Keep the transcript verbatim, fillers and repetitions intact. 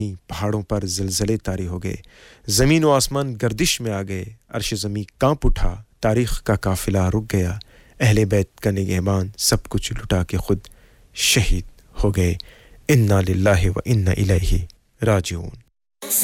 पहाड़ों पर ज़लज़ले तारी हो गए ज़मीन व आसमान गर्दिश में आ गए अर्श ज़मीं कांप उठा तारीख़ का काफ़िला रुक गया अहले बैत का निगहबान सब कुछ लुटा के खुद शहीद हो गए इन्ना लिल्लाहि व इन्ना इलैहि राजिऊन